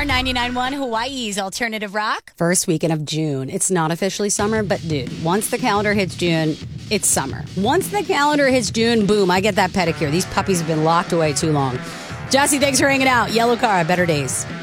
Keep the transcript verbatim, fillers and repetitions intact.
Star ninety-nine point one, Hawaii's Alternative Rock. First weekend of June. It's not officially summer, but dude, once the calendar hits June, it's summer. Once the calendar hits June, boom, I get that pedicure. These puppies have been locked away too long. Jesse, thanks for hanging out. Yellow Car, better days.